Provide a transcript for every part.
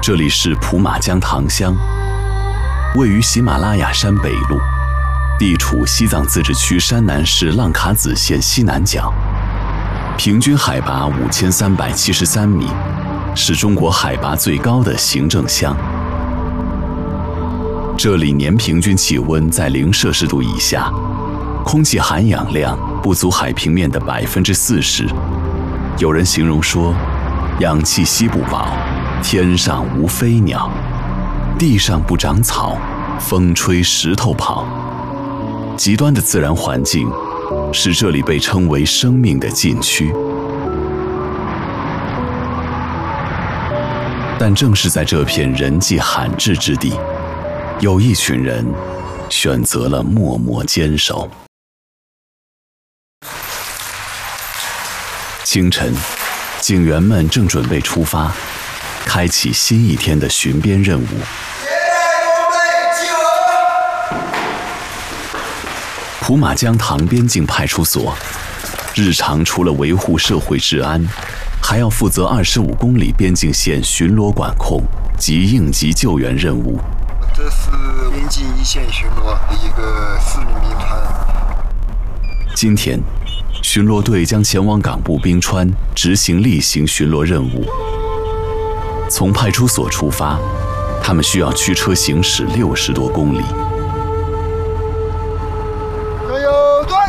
这里是普马江塘乡，位于喜马拉雅山北麓，地处西藏自治区山南市浪卡子县西南角，平均海拔5373米，是中国海拔最高的行政乡。这里年平均气温在0°C以下，空气含氧量不足海平面的40%。有人形容说，氧气吸不饱，天上无飞鸟，地上不长草，风吹石头跑。极端的自然环境使这里被称为生命的禁区。但正是在这片人迹罕至之地，有一群人选择了默默坚守。清晨，警员们正准备出发，开启新一天的巡边任务。普马江塘边境派出所日常除了维护社会治安，还要负责25公里边境线巡逻管控及应急救援任务。 这是边境一线巡逻的一个4名兵团。 今天，巡逻队将前往冈部冰川执行例行巡逻任务。从派出所出发，他们需要驱车行驶60多公里。 加油队！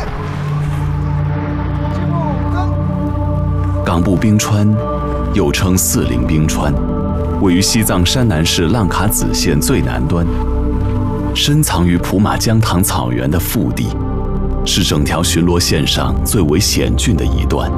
进入跟。 冈部冰川又称40冰川，位于西藏山南市浪卡子县最南端，深藏于普马江塘草原的腹地，是整条巡逻线上最为险峻的一段。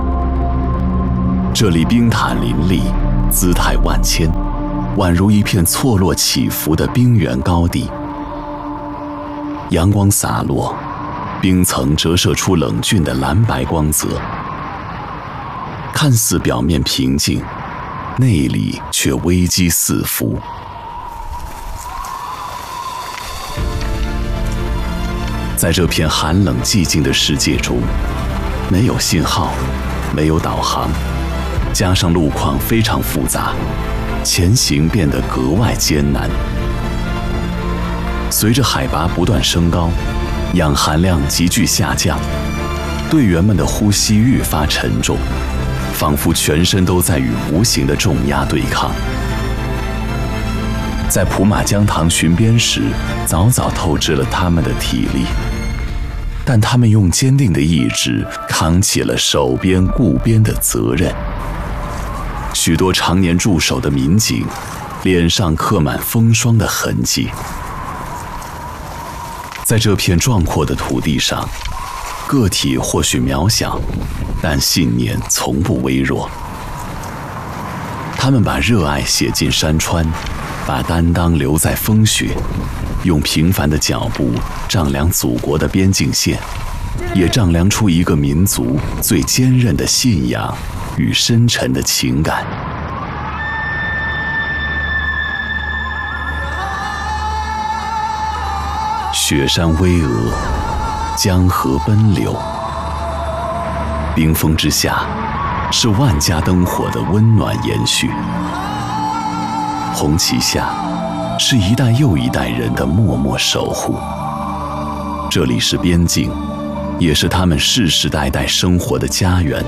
这里冰塔林立，姿态万千，宛如一片错落起伏的冰原高地。阳光洒落，冰层折射出冷峻的蓝白光泽，看似表面平静，内里却危机四伏。在这片寒冷寂静的世界中，没有信号，没有导航，加上路况非常复杂，前行变得格外艰难。随着海拔不断升高，氧含量急剧下降，队员们的呼吸愈发沉重，仿佛全身都在与无形的重压对抗。在普马江塘巡边时，早早透支了他们的体力，但他们用坚定的意志扛起了守边顾边的责任。许多常年驻守的民警脸上刻满风霜的痕迹。在这片壮阔的土地上，个体或许渺小，但信念从不微弱。他们把热爱写进山川，把担当留在风雪，用平凡的脚步丈量祖国的边境线，也丈量出一个民族最坚韧的信仰与深沉的情感。雪山巍峨，江河奔流，冰封之下，是万家灯火的温暖延续。红旗下，是一代又一代人的默默守护。这里是边境，也是他们世世代代生活的家园。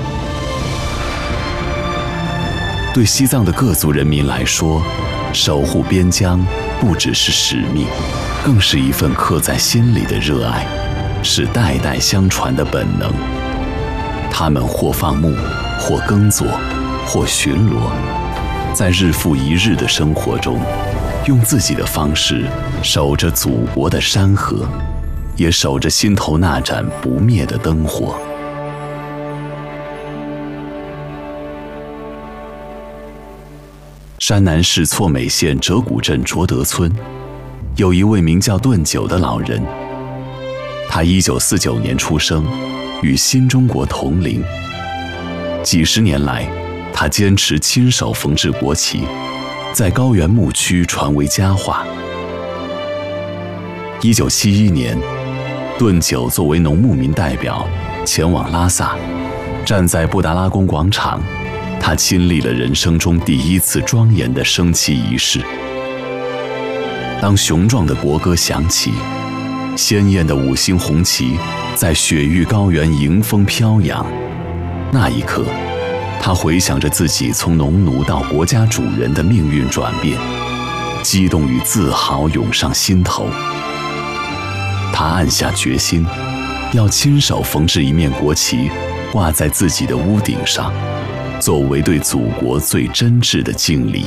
对西藏的各族人民来说，守护边疆不只是使命，更是一份刻在心里的热爱，是代代相传的本能。他们或放牧，或耕作，或巡逻，在日复一日的生活中，用自己的方式守着祖国的山河，也守着心头那盏不灭的灯火。山南市错美县哲古镇卓德村，有一位名叫顿九的老人。他1949年出生，与新中国同龄。几十年来，他坚持亲手缝制国旗，在高原牧区传为佳话。1971年，顿九作为农牧民代表前往拉萨，站在布达拉宫广场， 他亲历了人生中第一次庄严的升旗仪式。当雄壮的国歌响起，鲜艳的5星红旗在雪域高原迎风飘扬，那一刻，他回想着自己从农奴到国家主人的命运转变，激动与自豪涌上心头。他暗下决心，要亲手缝制一面国旗，挂在自己的屋顶上，作为对祖国最真挚的敬礼。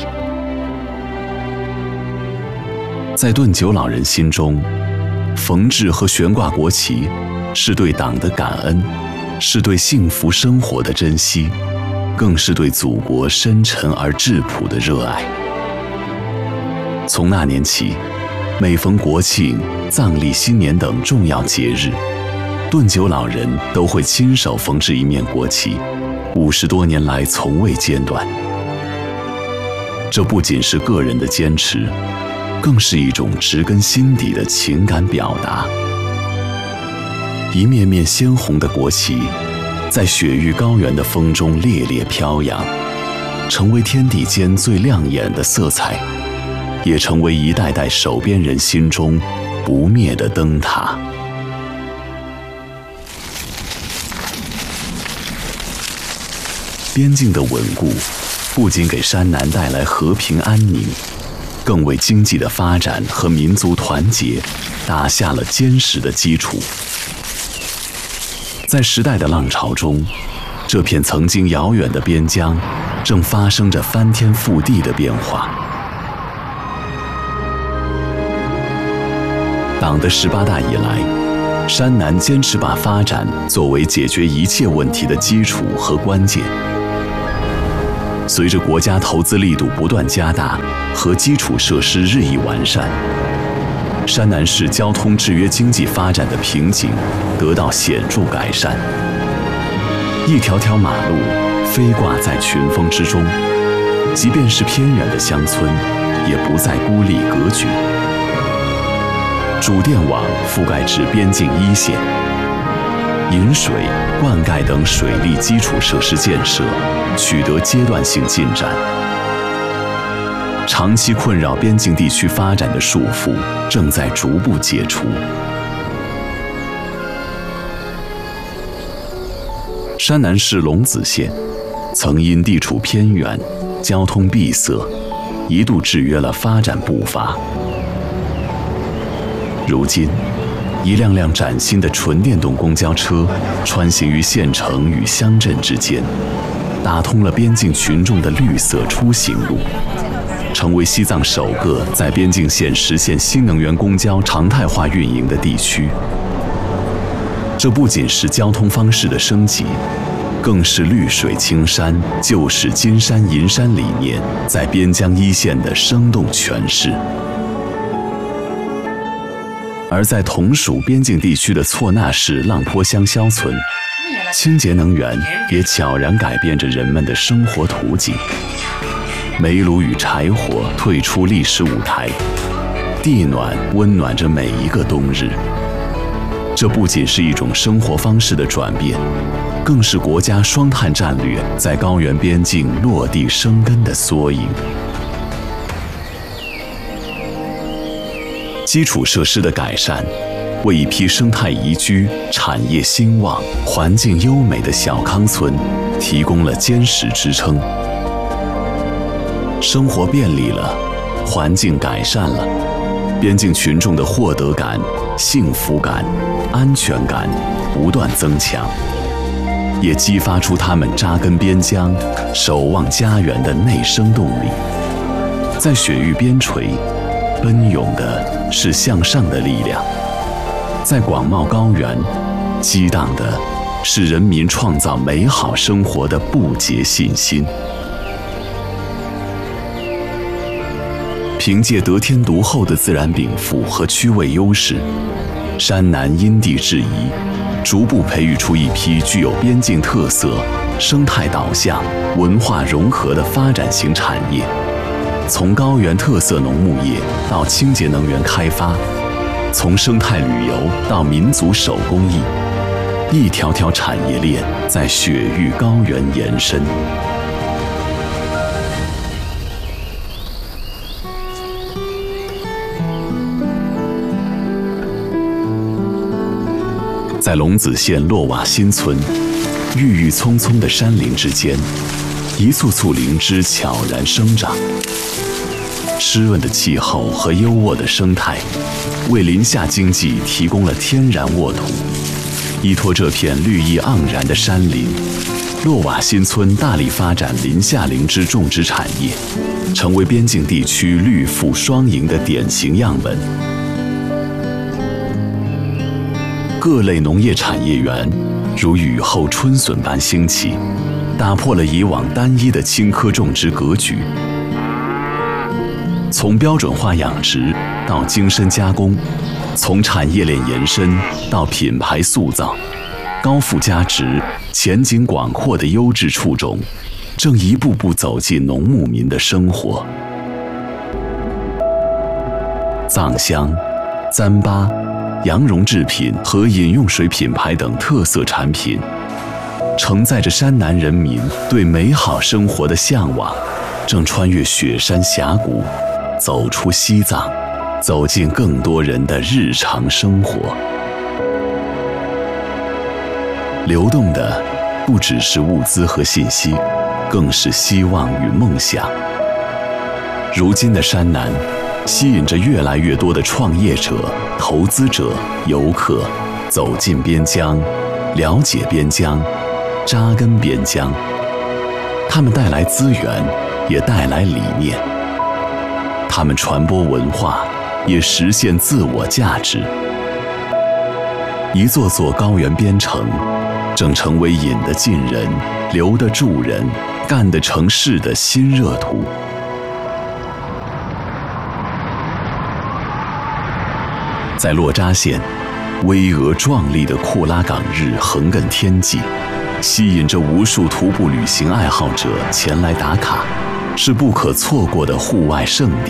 在顿九老人心中，缝制和悬挂国旗是对党的感恩，是对幸福生活的珍惜，更是对祖国深沉而质朴的热爱。从那年起，每逢国庆、藏历、新年等重要节日，顿九老人都会亲手缝制一面国旗，50多年来从未间断。这不仅是个人的坚持，更是一种植根心底的情感表达。一面面鲜红的国旗，在雪域高原的风中猎猎飘扬，成为天地间最亮眼的色彩，也成为一代代守边人心中不灭的灯塔。边境的稳固，不仅给山南带来和平安宁，更为经济的发展和民族团结打下了坚实的基础。在时代的浪潮中，这片曾经遥远的边疆正发生着翻天覆地的变化。党的18大以来，山南坚持把发展作为解决一切问题的基础和关键。随着国家投资力度不断加大和基础设施日益完善，山南市交通制约经济发展的瓶颈得到显著改善。一条条马路飞挂在群峰之中，即便是偏远的乡村，也不再孤立隔绝。主电网覆盖至边境一线，引水、灌溉等水利基础设施建设取得阶段性进展。长期困扰边境地区发展的束缚正在逐步解除。山南市龙子县曾因地处偏远、交通闭塞，一度制约了发展步伐。如今，一辆辆崭新的纯电动公交车穿行于县城与乡镇之间，打通了边境群众的绿色出行路，成为西藏首个在边境线实现新能源公交常态化运营的地区。这不仅是交通方式的升级，更是绿水青山、旧时金山银山理念在边疆一线的生动诠释。而在同属边境地区的错那市浪坡乡肖村，清洁能源也悄然改变着人们的生活图景。煤炉与柴火退出历史舞台，地暖温暖着每一个冬日。这不仅是一种生活方式的转变，更是国家双碳战略在高原边境落地生根的缩影。基础设施的改善，为一批生态宜居、产业兴旺、环境优美的小康村提供了坚实支撑。生活便利了，环境改善了，边境群众的获得感、幸福感、安全感不断增强，也激发出他们扎根边疆、守望家园的内生动力。在雪域边陲，奔涌的是向上的力量；在广袤高原，激荡的是人民创造美好生活的不竭信心。凭借得天独厚的自然禀赋和区位优势，山南因地制宜，逐步培育出一批具有边境特色、生态导向、文化融合的发展型产业。从高原特色农牧业到清洁能源开发，从生态旅游到民族手工艺，一条条产业链在雪域高原延伸。 在龙子县洛瓦新村，郁郁葱葱的山林之间，一簇簇灵芝悄然生长。湿润的气候和优渥的生态，为林下经济提供了天然沃土。依托这片绿意盎然的山林，洛瓦新村大力发展林下灵芝种植产业，成为边境地区绿富双赢的典型样本。各类农业产业园如雨后春笋般兴起，打破了以往单一的青稞种植格局。从标准化养殖到精深加工，从产业链延伸到品牌塑造，高附加值、前景广阔的优质畜种，正一步步走进农牧民的生活。藏香、糌粑、羊绒制品和饮用水品牌等特色产品，承载着山南人民对美好生活的向往，正穿越雪山峡谷，走出西藏，走进更多人的日常生活。流动的不只是物资和信息，更是希望与梦想。如今的山南，吸引着越来越多的创业者、投资者、游客走进边疆，了解边疆，扎根边疆。他们带来资源，也带来理念。他们传播文化，也实现自我价值。一座座高原边城，正成为引得进人、留得住人、干得成事的新热土。在洛扎县，巍峨壮丽的库拉岗日横亘天际，吸引着无数徒步旅行爱好者前来打卡，是不可错过的户外胜地。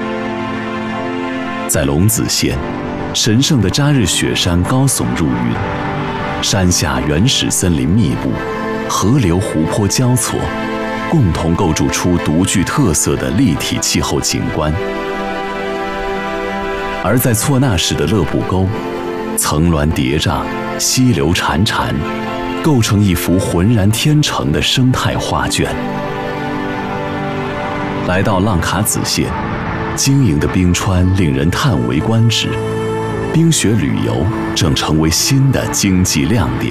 在龙子县，神圣的扎日雪山高耸入云，山下原始森林密布，河流湖泊交错，共同构筑出独具特色的立体气候景观。而在措纳市的勒布沟，层峦叠嶂，溪流潺潺，构成一幅浑然天成的生态画卷。来到浪卡子县，晶莹的冰川令人叹为观止，冰雪旅游正成为新的经济亮点。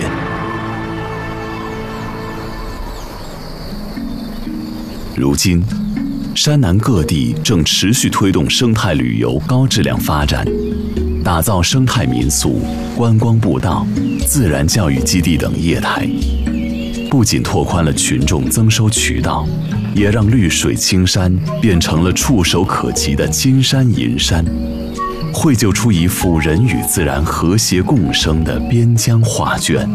如今，山南各地正持续推动生态旅游高质量发展，打造生态民宿、观光步道、自然教育基地等业态，不仅拓宽了群众增收渠道，也让绿水青山变成了触手可及的金山银山，绘就出一幅人与自然和谐共生的边疆画卷。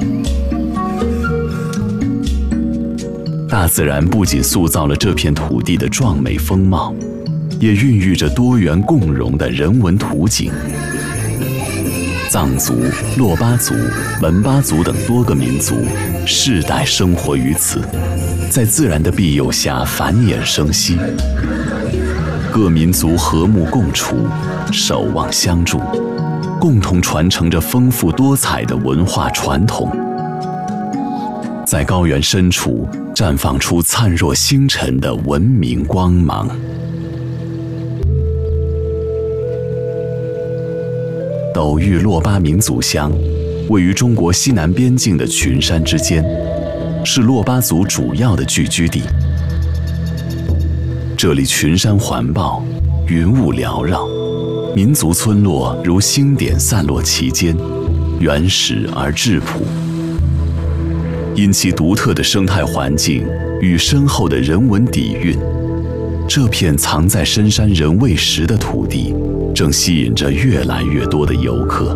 大自然不仅塑造了这片土地的壮美风貌，也孕育着多元共融的人文图景。藏族、珞巴族、文巴族等多个民族世代生活于此，在自然的庇佑下繁衍生息。各民族和睦共处，守望相助，共同传承着丰富多彩的文化传统。在高原深处绽放出灿若星辰的文明光芒。斗玉珞巴民族乡位于中国西南边境的群山之间，是珞巴族主要的聚居地。这里群山环抱，云雾缭绕，民族村落如星点散落其间，原始而质朴。因其独特的生态环境与深厚的人文底蕴，这片藏在深山人未识的土地，正吸引着越来越多的游客。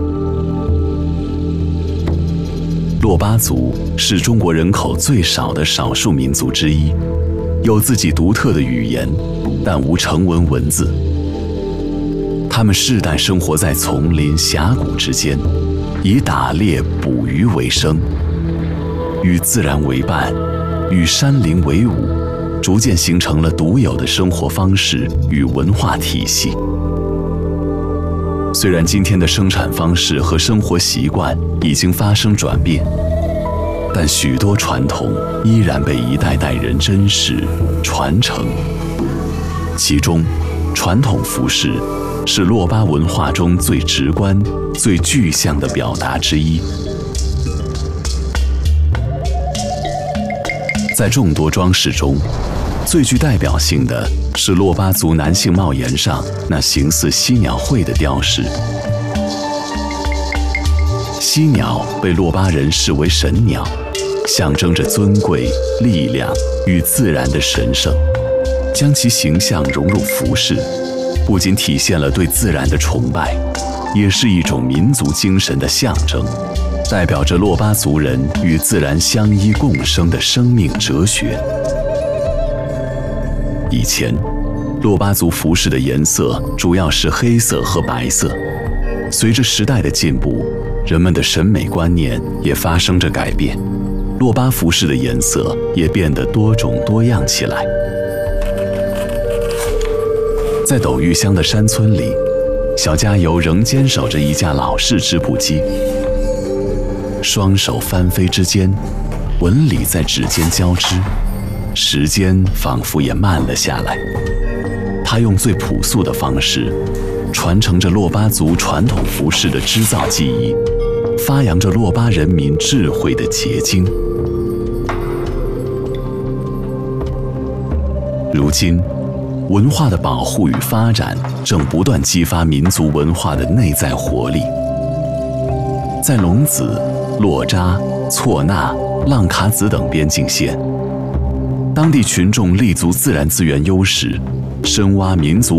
珞巴族是中国人口最少的少数民族之一，有自己独特的语言，但无成文文字。他们世代生活在丛林峡谷之间，以打猎捕鱼为生，与自然为伴，与山林为伍，逐渐形成了独有的生活方式与文化体系。 虽然今天的生产方式和生活习惯已经发生转变，但许多传统依然被一代代人珍视、传承。其中，传统服饰是珞巴文化中最直观、最具象的表达之一。在众多装饰中，最具代表性的是珞巴族男性帽檐上那形似犀鸟喙的雕饰。犀鸟被珞巴人视为神鸟，象征着尊贵、力量与自然的神圣。将其形象融入服饰，不仅体现了对自然的崇拜，也是一种民族精神的象征，代表着珞巴族人与自然相依共生的生命哲学。以前，珞巴族服饰的颜色主要是黑色和白色。随着时代的进步，人们的审美观念也发生着改变，珞巴服饰的颜色也变得多种多样起来。在斗玉乡的山村里，小加油仍坚守着一架老式织布机，双手翻飞之间，纹理在指尖交织，时间仿佛也慢了下来。他用最朴素的方式，传承着珞巴族传统服饰的织造技艺，发扬着珞巴人民智慧的结晶。如今，文化的保护与发展正不断激发民族文化的内在活力。在龙子、洛扎、错纳、浪卡子等边境线，当地群众立足自然资源优势，深挖民族